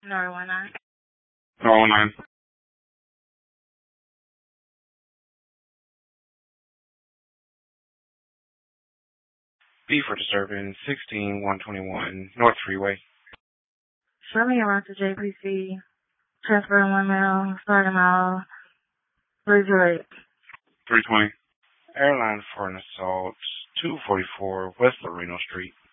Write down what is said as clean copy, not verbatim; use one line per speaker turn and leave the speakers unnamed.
919.
919. B for disturbance, 16121 North Freeway.
Show me around to JPC. Transfer 1 mile, starting mile, 308.
320. Airline for an assault, 244 West Loreno Street.